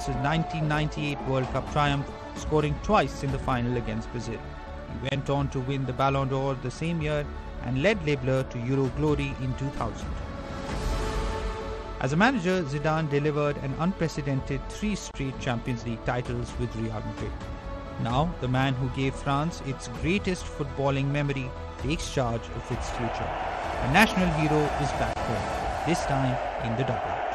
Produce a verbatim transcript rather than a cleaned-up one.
France's nineteen ninety-eight World Cup triumph, scoring twice in the final against Brazil. He went on to win the Ballon d'Or the same year and led Les Bleus to Euro glory in two thousand. As a manager, Zidane delivered an unprecedented three straight Champions League titles with Real Madrid. Now, the man who gave France its greatest footballing memory takes charge of its future. A national hero is back home, this time in the double.